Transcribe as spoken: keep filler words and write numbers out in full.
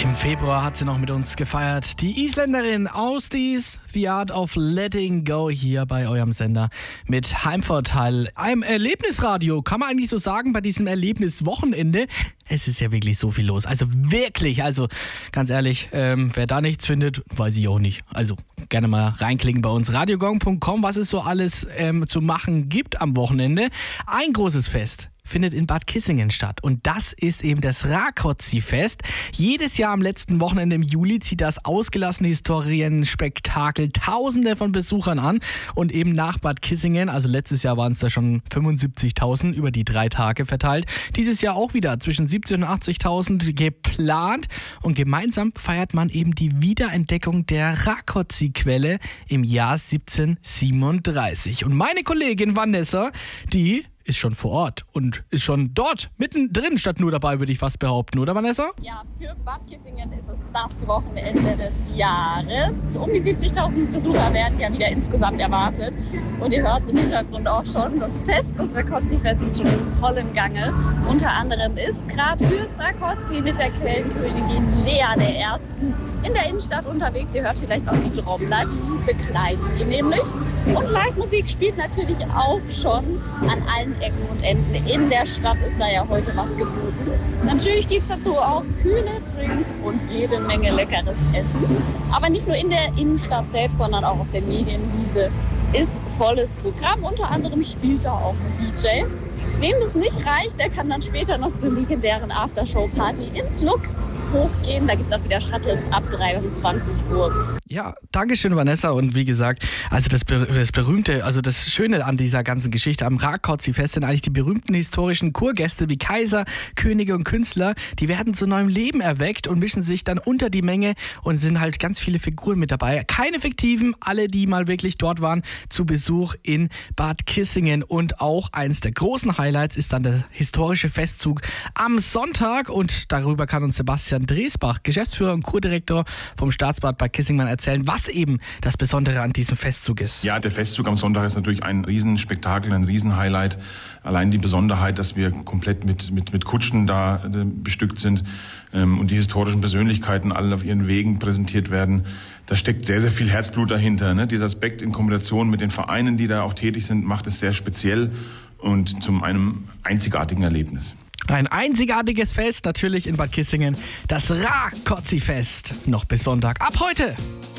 Im Februar hat sie noch mit uns gefeiert. Die Isländerin Ásdís, The Art of Letting Go, hier bei eurem Sender mit Heimvorteil. Einem Erlebnisradio, kann man eigentlich so sagen, bei diesem Erlebniswochenende. Es ist ja wirklich so viel los. Also wirklich, also ganz ehrlich, ähm, wer da nichts findet, weiß ich auch nicht. Also gerne mal reinklicken bei uns, radiogong punkt com, was es so alles ähm, zu machen gibt am Wochenende. Ein großes Fest findet in Bad Kissingen statt. Und das ist eben das Rákóczi-Fest. Jedes Jahr am letzten Wochenende im Juli zieht das ausgelassene Historienspektakel Tausende von Besuchern an. Und eben nach Bad Kissingen, also letztes Jahr waren es da schon fünfundsiebzigtausend über die drei Tage verteilt. Dieses Jahr auch wieder zwischen siebzig und achtzigtausend geplant. Und gemeinsam feiert man eben die Wiederentdeckung der Rákóczi-Quelle im Jahr siebzehnhundertsiebenunddreißig. Und meine Kollegin Vanessa, die ist schon vor Ort und ist schon dort, mittendrin, statt nur dabei, würde ich fast behaupten, oder Vanessa? Ja, für Bad Kissingen ist es das Wochenende des Jahres. Um die siebzigtausend Besucher werden ja wieder insgesamt erwartet. Und ihr hört es im Hintergrund auch schon, das Fest, das Rákóczi-Fest ist schon in vollem Gange. Unter anderem ist gerade fürs Rákóczi mit der Quellenkönigin Lea der Ersten in der Innenstadt unterwegs. Ihr hört vielleicht auch die Trommler, die begleiten ihn nämlich. Und Live-Musik spielt natürlich auch schon an allen Ecken und Enden. In der Stadt ist da ja heute was geboten. Natürlich gibt es dazu auch kühle Drinks und jede Menge leckeres Essen. Aber nicht nur in der Innenstadt selbst, sondern auch auf der Medienwiese ist volles Programm. Unter anderem spielt da auch ein D J. Wem das nicht reicht, der kann dann später noch zur legendären Aftershow-Party ins Look hochgehen. Da gibt es auch wieder Shuttles ab dreiundzwanzig Uhr. Ja, Dankeschön Vanessa, und wie gesagt, also das, das berühmte, also das Schöne an dieser ganzen Geschichte am Rákóczi-Fest sind eigentlich die berühmten historischen Kurgäste wie Kaiser, Könige und Künstler, die werden zu neuem Leben erweckt und mischen sich dann unter die Menge und sind halt ganz viele Figuren mit dabei. Keine fiktiven, alle, die mal wirklich dort waren, zu Besuch in Bad Kissingen. Und auch eines der großen Highlights ist dann der historische Festzug am Sonntag, und darüber kann uns Sebastian Dresbach, Geschäftsführer und Kurdirektor vom Staatsbad Bad Kissingen, erzählen, was eben das Besondere an diesem Festzug ist. Ja, der Festzug am Sonntag ist natürlich ein Riesenspektakel, ein Riesenhighlight. Allein die Besonderheit, dass wir komplett mit, mit, mit Kutschen da äh, bestückt sind ähm, und die historischen Persönlichkeiten alle auf ihren Wegen präsentiert werden. Da steckt sehr, sehr viel Herzblut dahinter. Ne? Dieser Aspekt in Kombination mit den Vereinen, die da auch tätig sind, macht es sehr speziell und zu einem einzigartigen Erlebnis. Ein einzigartiges Fest, natürlich in Bad Kissingen, das Rákóczi-Fest, noch bis Sonntag. Ab heute!